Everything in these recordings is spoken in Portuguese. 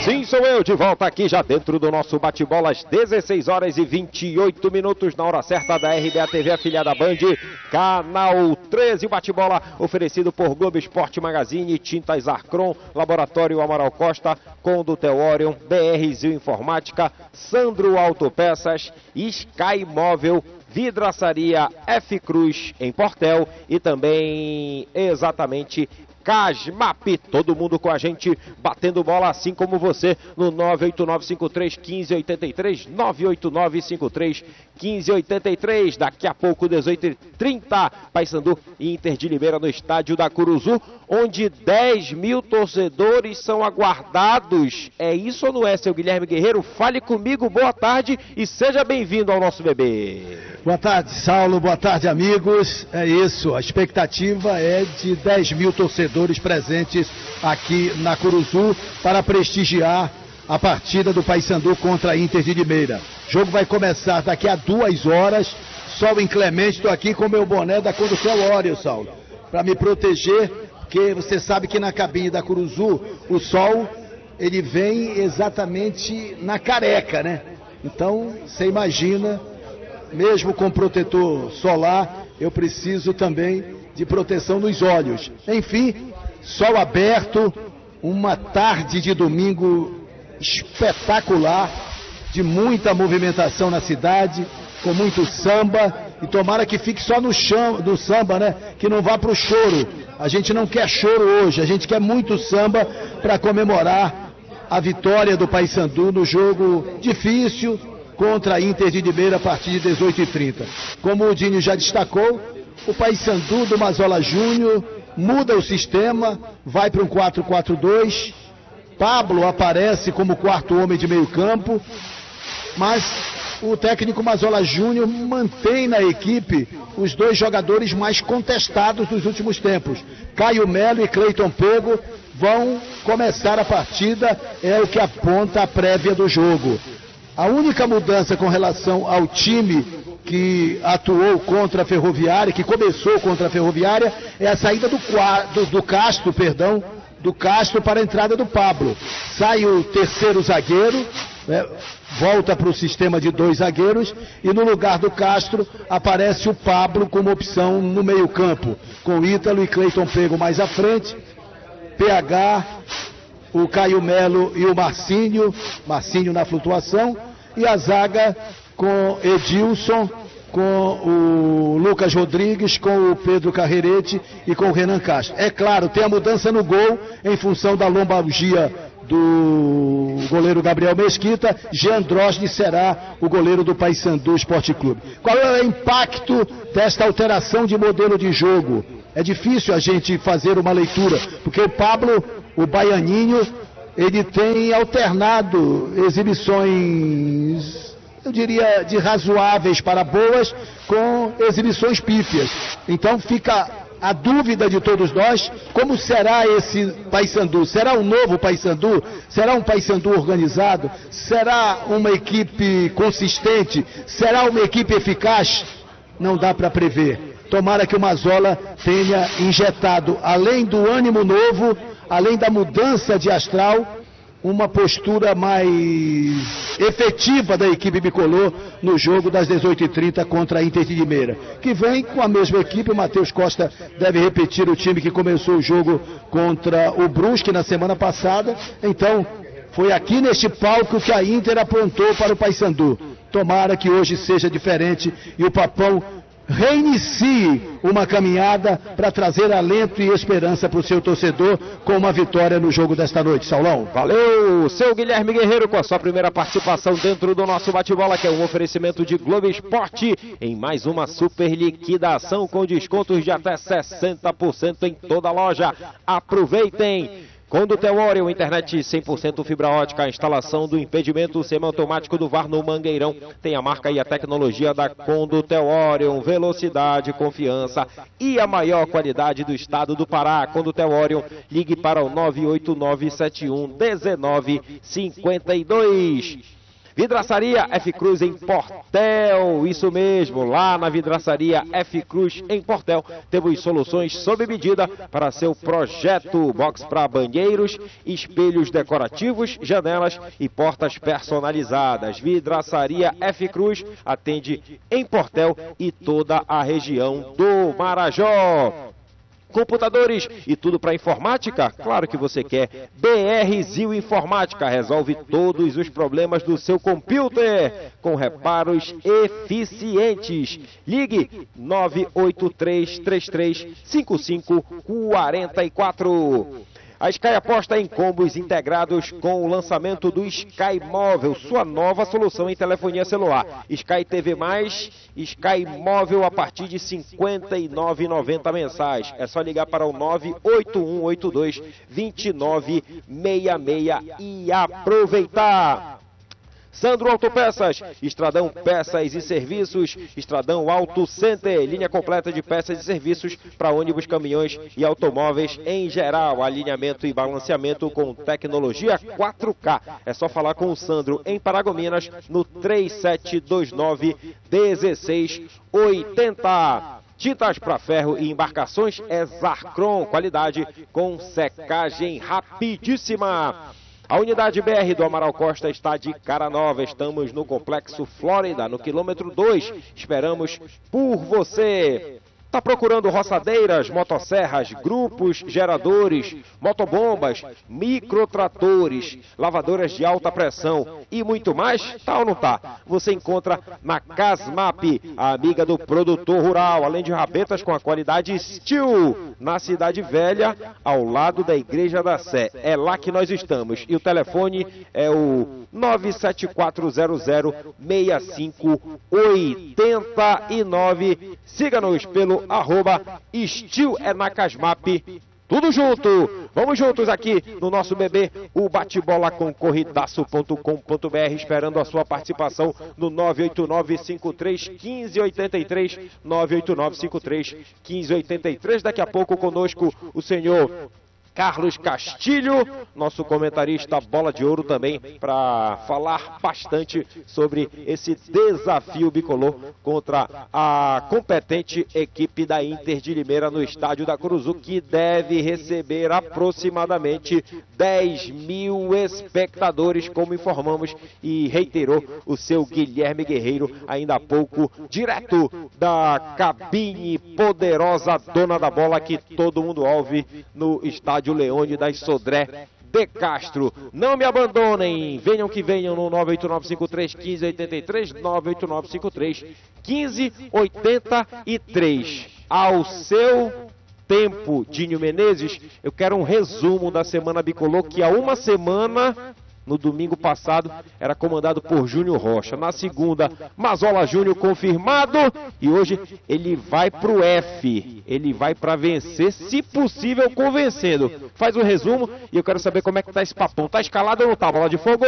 Sim, sou eu, de volta aqui já dentro do nosso bate-bola às 16 horas e 28 minutos, na hora certa da RBA TV, afiliada Band, canal 13. Bate-bola oferecido por Globo Esporte Magazine, Tintas Arcron, Laboratório Amaral Costa, Condutel Orion, BR Zil Informática, Sandro Autopeças, Sky Móvel, Vidraçaria F Cruz em Portel e também exatamente Casmap. Todo mundo com a gente batendo bola, assim como você, no 989531583, 989531583. Daqui a pouco, 18h30, Paysandu e Inter de Limeira no estádio da Curuzu, onde 10 mil torcedores são aguardados. É isso ou não é, seu Guilherme Guerreiro? Fale comigo, boa tarde e seja bem-vindo ao nosso bebê. Boa tarde, Saulo, boa tarde, amigos. É isso, a expectativa é de 10 mil torcedores presentes aqui na Curuzu para prestigiar a partida do Paysandu contra a Inter de Limeira. O jogo vai começar daqui a 2 horas, sol inclemente. Estou aqui com o meu boné da Condutel Orion, Saulo, para me proteger, porque você sabe que na cabine da Curuzu o sol ele vem exatamente na careca, né? Então você imagina, mesmo com protetor solar, eu preciso também de proteção nos olhos. Enfim, sol aberto, uma tarde de domingo espetacular, de muita movimentação na cidade, com muito samba, e tomara que fique só no chão do samba, né? Que não vá pro choro. A gente não quer choro hoje, a gente quer muito samba para comemorar a vitória do Paysandu no jogo difícil contra a Inter de Limeira a partir de 18h30. Como o Dinho já destacou, o Paysandu do Mazola Júnior muda o sistema, vai para um 4-4-2. Pablo aparece como quarto homem de meio campo, mas o técnico Mazola Júnior mantém na equipe os 2 jogadores mais contestados dos últimos tempos. Caio Melo e Cleiton Pego vão começar a partida, é o que aponta a prévia do jogo. A única mudança com relação ao time que atuou contra a Ferroviária, que começou contra a Ferroviária, é a saída do Castro para a entrada do Pablo. Sai o terceiro zagueiro, né, volta para o sistema de 2 zagueiros, e no lugar do Castro aparece o Pablo como opção no meio campo, com Ítalo e Cleiton Pego mais à frente, PH, o Caio Melo e o Marcinho na flutuação, e a zaga com Edilson, com o Lucas Rodrigues, com o Pedro Carrerete e com o Renan Castro. É claro, tem a mudança no gol em função da lombalgia do goleiro Gabriel Mesquita. Jean Drosny será o goleiro do Paysandu Esporte Clube. Qual é o impacto desta alteração de modelo de jogo? É difícil a gente fazer uma leitura, porque o Pablo, o baianinho, ele tem alternado exibições, eu diria, de razoáveis para boas, com exibições pífias. Então fica a dúvida de todos nós, como será esse Paysandu? Será um novo Paysandu? Será um Paysandu organizado? Será uma equipe consistente? Será uma equipe eficaz? Não dá para prever. Tomara que o Mazola tenha injetado, além do ânimo novo, além da mudança de astral, uma postura mais efetiva da equipe bicolor no jogo das 18h30 contra a Inter de Limeira, que vem com a mesma equipe. O Matheus Costa deve repetir o time que começou o jogo contra o Brusque na semana passada. Então, foi aqui neste palco que a Inter aprontou para o Paysandu. Tomara que hoje seja diferente e o Papão reinicie uma caminhada para trazer alento e esperança para o seu torcedor com uma vitória no jogo desta noite. Saulão. Valeu, seu Guilherme Guerreiro, com a sua primeira participação dentro do nosso bate-bola, que é um oferecimento de Globo Esporte em mais uma super liquidação com descontos de até 60% em toda a loja. Aproveitem! Condutel Orion, internet 100% fibra ótica, a instalação do impedimento semiautomático do VAR no Mangueirão. Tem a marca e a tecnologia da Condutel Orion, velocidade, confiança e a maior qualidade do estado do Pará. Condutel Orion, ligue para o 989711952. Vidraçaria F Cruz em Portel, isso mesmo, lá na Vidraçaria F Cruz em Portel, temos soluções sob medida para seu projeto, box para banheiros, espelhos decorativos, janelas e portas personalizadas. Vidraçaria F Cruz atende em Portel e toda a região do Marajó. Computadores e tudo para informática? Claro que você quer. BR Zil Informática resolve todos os problemas do seu computer com reparos eficientes. Ligue 983335544. A Sky aposta em combos integrados com o lançamento do Sky Móvel, sua nova solução em telefonia celular. Sky TV+, Sky Móvel a partir de R$ 59,90 mensais. É só ligar para o 98182-2966 e aproveitar. Sandro Autopeças, Estradão Peças e Serviços, Estradão Auto Center, linha completa de peças e serviços para ônibus, caminhões e automóveis em geral, alinhamento e balanceamento com tecnologia 4K. É só falar com o Sandro em Paragominas no 3729-1680. Tintas para ferro e embarcações é Zarcron, qualidade com secagem rapidíssima. A unidade BR do Amaral Costa está de cara nova. Estamos no Complexo Flórida, no quilômetro 2. Esperamos por você. Está procurando roçadeiras, motosserras, grupos, geradores, motobombas, microtratores, lavadoras de alta pressão e muito mais? Tá ou não tá? Você encontra na Casmap, a amiga do produtor rural, além de rabetas com a qualidade Steel, na Cidade Velha, ao lado da Igreja da Sé. É lá que nós estamos. E o telefone é o 974006589. Siga-nos pelo @Steel é na Casmap, tudo junto. Vamos juntos aqui no nosso bebê, o bate-bola com corridaço.com.br, esperando a sua participação no 989531583, 989531583. Daqui a pouco conosco o senhor Carlos Castilho, nosso comentarista Bola de Ouro também, para falar bastante sobre esse desafio bicolor contra a competente equipe da Inter de Limeira no estádio da Curuzu, que deve receber aproximadamente 10 mil espectadores, como informamos e reiterou o seu Guilherme Guerreiro ainda há pouco, direto da cabine poderosa dona da bola que todo mundo ouve no estádio Leone das Sodré de Castro. Não me abandonem, venham que venham no 989531583, 989531583. Ao seu tempo, Dinho Menezes, eu quero um resumo da semana bicolor, que há uma semana, no domingo passado, era comandado por Júnior Rocha. Na segunda, Mazola Júnior confirmado. E hoje ele vai pro F. Ele vai para vencer, se possível convencendo. Faz um resumo e eu quero saber como é que tá esse papão. Tá escalado ou não tá? Bola de fogo?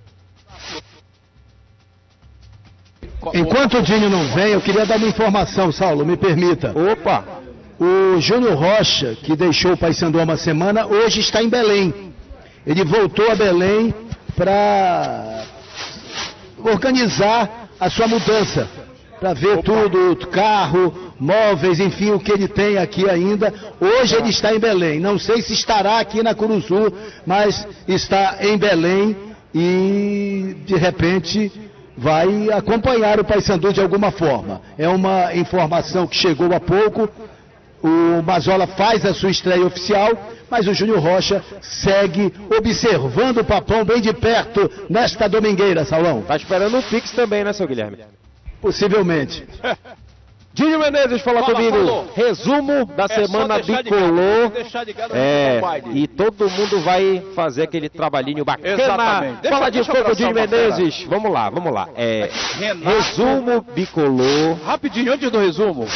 Enquanto o Dinho não vem, eu queria dar uma informação, Saulo, me permita. Opa! O Júnior Rocha, que deixou o Paysandu há uma semana, hoje está em Belém. Ele voltou a Belém para organizar a sua mudança, para ver tudo, carro, móveis, enfim, o que ele tem aqui ainda. Hoje ele está em Belém, não sei se estará aqui na Curuzu, mas está em Belém e de repente vai acompanhar o Paysandu de alguma forma. É uma informação que chegou há pouco. O Mazola faz a sua estreia oficial, mas o Júnior Rocha segue observando o papão bem de perto nesta domingueira, Saulão. Tá esperando o Pix também, né, seu Guilherme? Possivelmente. Dinho Menezes, fala comigo. Paulo. Resumo da semana bicolor. E todo mundo vai fazer aquele trabalhinho bacana. Exatamente. Fala de fogo, Dinho Menezes. Vamos lá. Resumo bicolor. Rapidinho, antes do resumo.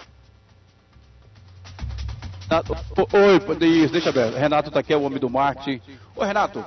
Oi, isso, deixa eu ver. Renato tá aqui, é o homem do marketing. Ô, Renato.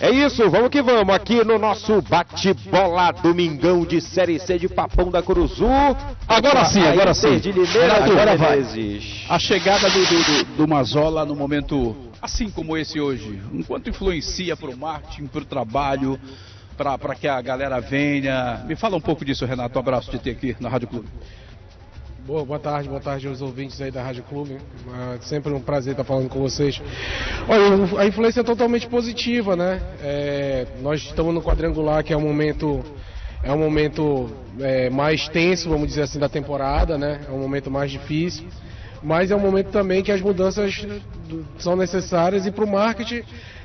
É isso, vamos que vamos, aqui no nosso bate-bola domingão de Série C de Papão da Curuzu. Agora sim. De Limeira, Agora vai. A chegada do Mazola no momento assim como esse hoje, enquanto influencia para o marketing, para o trabalho, para que a galera venha. Me fala um pouco disso, Renato. Um abraço de ter aqui na Rádio Clube. Boa tarde aos ouvintes aí da Rádio Clube. Sempre um prazer estar falando com vocês. Olha, a influência é totalmente positiva, né? Nós estamos no quadrangular, que é um momento mais tenso, vamos dizer assim, da temporada, né? É um momento mais difícil, mas é um momento também que as mudanças são necessárias, e para o marketing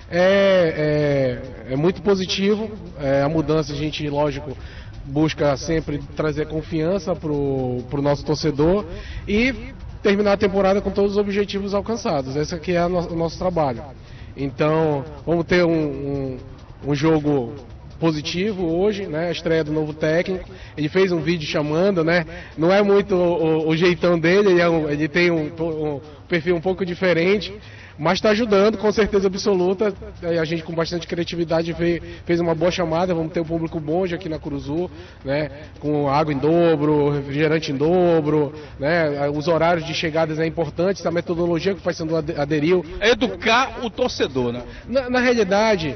é muito positivo. A mudança, a gente, lógico, busca sempre trazer confiança para o nosso torcedor e terminar a temporada com todos os objetivos alcançados. Esse aqui é o nosso trabalho. Então, vamos ter um jogo positivo hoje, né? A estreia do novo técnico. Ele fez um vídeo chamando, né? Não é muito o jeitão dele, ele tem um perfil um pouco diferente, mas está ajudando, com certeza absoluta. A gente, com bastante criatividade, fez uma boa chamada. Vamos ter um público bom hoje aqui na Curuzu, né? Com água em dobro, refrigerante em dobro, né? Os horários de chegadas é importante, a metodologia que o Paysandu aderiu. Educar o torcedor, né? Na realidade,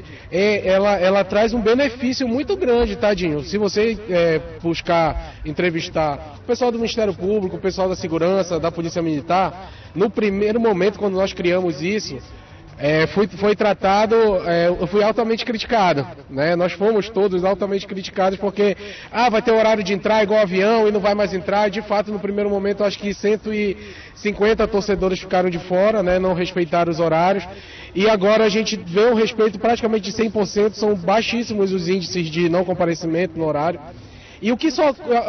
ela traz um benefício muito grande, Tadinho. Se você buscar entrevistar o pessoal do Ministério Público, o pessoal da Segurança, da Polícia Militar, no primeiro momento, quando nós criamos isso, foi tratado, eu fui altamente criticado, né? Nós fomos todos altamente criticados porque vai ter horário de entrar igual avião e não vai mais entrar. De fato, no primeiro momento, acho que 150 torcedores ficaram de fora, né? Não respeitaram os horários, e agora a gente vê um respeito praticamente de 100%. São baixíssimos os índices de não comparecimento no horário. E o que só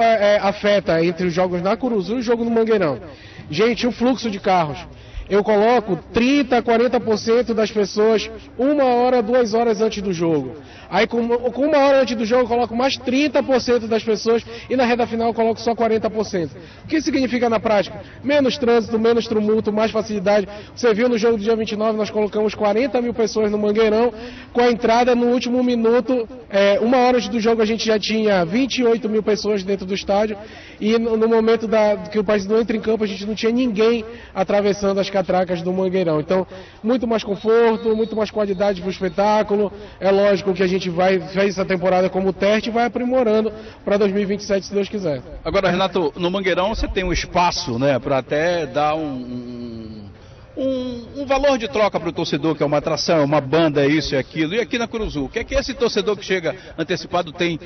afeta entre os jogos na Curuzu e o jogo no Mangueirão? Gente, o fluxo de carros. Eu coloco 30% a 40% das pessoas 1 hora, 2 horas antes do jogo. Aí com 1 hora antes do jogo eu coloco mais 30% das pessoas, e na reta final eu coloco só 40%. O que significa na prática? Menos trânsito, menos tumulto, mais facilidade. Você viu no jogo do dia 29, nós colocamos 40 mil pessoas no Mangueirão, com a entrada no último minuto. 1 hora antes do jogo a gente já tinha 28 mil pessoas dentro do estádio, e no momento que o Paysandu entra em campo, a gente não tinha ninguém atravessando as catracas do Mangueirão. Então, muito mais conforto, muito mais qualidade para o espetáculo. É lógico que a gente fez essa temporada como teste e vai aprimorando para 2027, se Deus quiser. Agora, Renato, no Mangueirão você tem um espaço, né, para até dar um valor de troca para o torcedor, que é uma atração, uma banda, é isso e aquilo. E aqui na Curuzu, o que é que esse torcedor que chega antecipado tem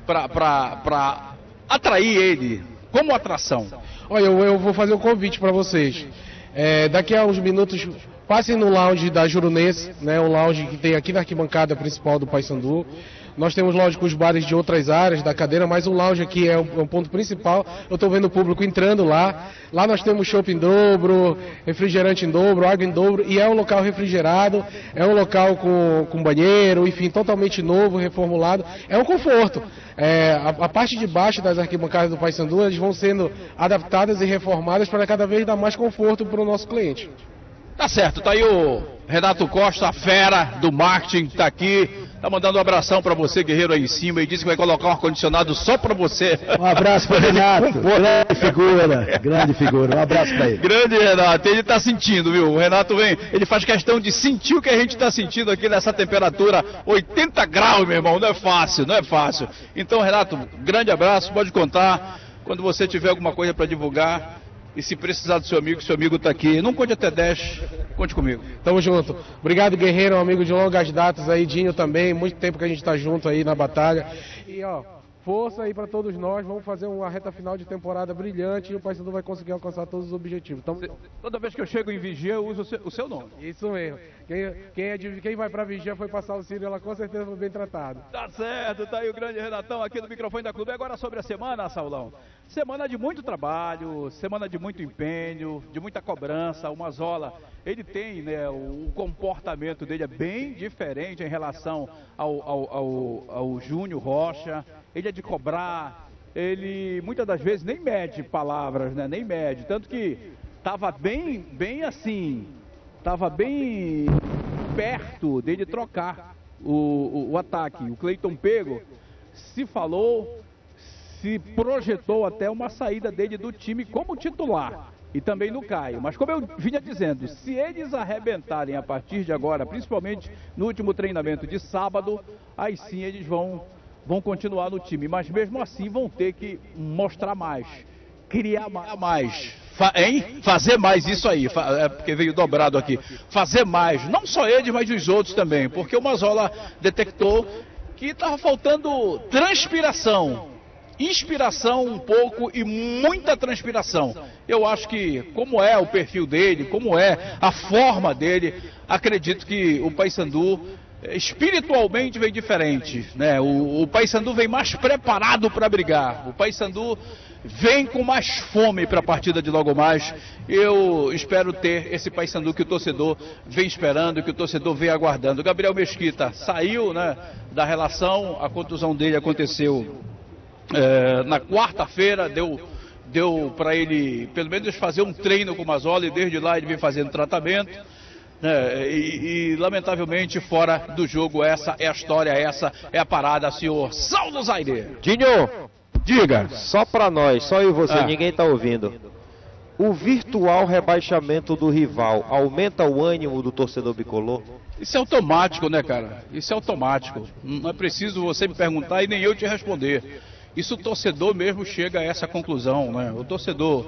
para atrair ele como atração? Olha, eu vou fazer um convite para vocês. Daqui a uns minutos, passem no lounge da Jurunense, né, um lounge que tem aqui na arquibancada principal do Paysandu. Nós temos, lógico, os bares de outras áreas da cadeira, mas o lounge aqui é um ponto principal. Eu estou vendo o público entrando lá. Lá nós temos chopp em dobro, refrigerante em dobro, água em dobro, e é um local refrigerado, é um local com banheiro, enfim, totalmente novo, reformulado. É um conforto. A parte de baixo das arquibancadas do Paysandu, elas vão sendo adaptadas e reformadas para cada vez dar mais conforto para o nosso cliente. Tá certo, tá aí o Renato Costa, a fera do marketing, tá aqui, tá mandando um abração pra você, guerreiro, aí em cima, e disse que vai colocar um ar-condicionado só pra você. Um abraço pro Renato, grande figura, um abraço pra ele. Grande Renato, ele tá sentindo, viu? O Renato ele faz questão de sentir o que a gente tá sentindo aqui nessa temperatura, 80 graus, meu irmão, não é fácil. Então, Renato, grande abraço, pode contar, quando você tiver alguma coisa pra divulgar. E se precisar do seu amigo está aqui. Não conte até 10, conte comigo. Tamo junto. Obrigado, guerreiro, um amigo de longas datas aí, Dinho também. Muito tempo que a gente está junto aí na batalha. E força aí para todos nós. Vamos fazer uma reta final de temporada brilhante e o Paysandu vai conseguir alcançar todos os objetivos. Toda vez que eu chego em Vigia, eu uso o seu nome. Isso mesmo. Quem vai para Vigia foi passar o Círio, ela com certeza foi bem tratada. Tá certo, tá aí o grande Renatão aqui no microfone da Clube. Agora sobre a semana, Saulão. Semana de muito trabalho, semana de muito empenho, de muita cobrança. O Mazola, ele tem, né, o comportamento dele é bem diferente em relação ao Júnior Rocha. Ele é de cobrar, ele muitas das vezes nem mede palavras, né, nem mede. Tanto que estava bem assim, estava bem perto dele trocar o ataque, o Cleiton Pego, se falou, se projetou até uma saída dele do time como titular. E também no Caio. Mas como eu vinha dizendo, se eles arrebentarem a partir de agora, principalmente no último treinamento de sábado, aí sim eles vão continuar no time. Mas mesmo assim vão ter que mostrar mais, criar mais. Fazer mais, isso aí, é porque veio dobrado aqui. Fazer mais, não só eles, mas os outros também. Porque o Mazola detectou que estava faltando transpiração. Inspiração um pouco e muita transpiração. Eu acho que, como é o perfil dele, como é a forma dele, acredito que o Paysandu espiritualmente vem diferente, né? O Paysandu vem mais preparado para brigar. O Paysandu vem com mais fome para a partida de logo mais. Eu espero ter esse Paysandu que o torcedor vem esperando, que o torcedor vem aguardando. Gabriel Mesquita saiu, né, da relação, a contusão dele aconteceu na quarta-feira, deu para ele pelo menos fazer um treino com o Mazola, e desde lá ele vem fazendo tratamento, né, e lamentavelmente fora do jogo. Essa é a história, essa é a parada, senhor Saulo Zaire. Dinho, diga. Só para nós, só eu e você, ninguém tá ouvindo. O virtual rebaixamento do rival aumenta o ânimo do torcedor bicolor? Isso é automático, né, cara? Isso é automático. Não é preciso você me perguntar e nem eu te responder. Isso o torcedor mesmo chega a essa conclusão, né? O torcedor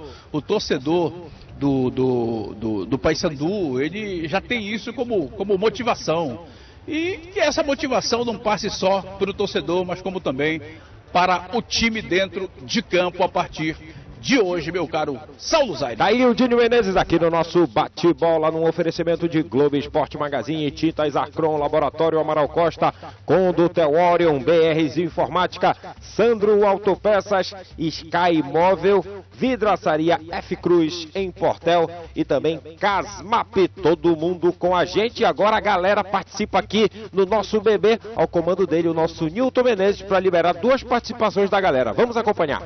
do Paysandu, ele já tem isso como motivação. E que essa motivação não passe só para o torcedor, mas como também para o time dentro de campo a partir de hoje, meu caro Saulo Zaire. Daí o Dinho Menezes aqui no nosso bate-bola, num oferecimento de Globo Esporte Magazine, Tintas Acron, Laboratório Amaral Costa, Condutel Orion, BRZ Informática, Sandro Autopeças, Sky Móvel, Vidraçaria F Cruz em Portel e também Casmap. Todo mundo com a gente. E agora a galera participa aqui no nosso bebê, ao comando dele, o nosso Nilton Menezes, para liberar 2 participações da galera. Vamos acompanhar.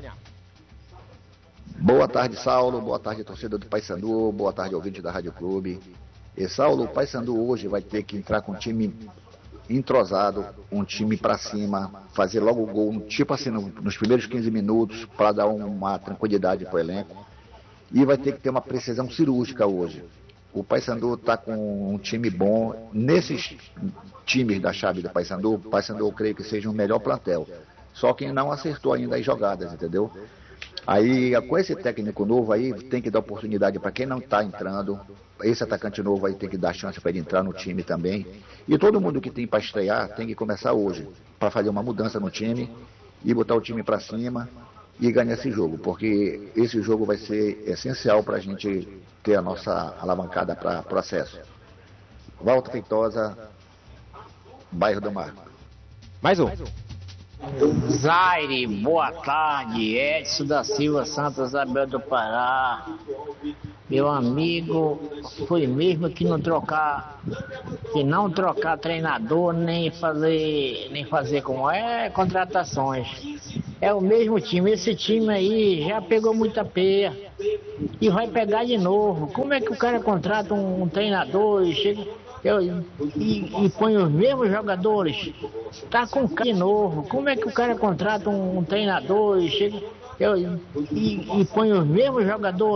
Boa tarde, Saulo. Boa tarde, torcedor do Paysandu. Boa tarde, ouvinte da Rádio Clube. E Saulo, o Paysandu hoje vai ter que entrar com um time entrosado, um time pra cima, fazer logo o gol, tipo assim, nos primeiros 15 minutos, para dar uma tranquilidade pro elenco. E vai ter que ter uma precisão cirúrgica hoje. O Paysandu tá com um time bom. Nesses times da chave do Paysandu, o Paysandu eu creio que seja o melhor plantel. Só que não acertou ainda as jogadas, entendeu? Aí, com esse técnico novo aí, tem que dar oportunidade para quem não está entrando. Esse atacante novo aí tem que dar chance para ele entrar no time também. E todo mundo que tem para estrear tem que começar hoje, para fazer uma mudança no time e botar o time para cima e ganhar esse jogo. Porque esse jogo vai ser essencial para a gente ter a nossa alavancada para processo. Walter Feitosa, Bairro do Mar. Mais um. Zaire, boa tarde. Edson da Silva, Santa Isabel do Pará. Meu amigo, foi mesmo que não trocar treinador, nem fazer como contratações. É o mesmo time. Esse time aí já pegou muita peia e vai pegar de novo. Como é que o cara contrata um treinador e chega e põe os mesmos jogadores? Tá com de novo. Como é que o cara contrata um treinador e chega e põe os mesmos jogadores?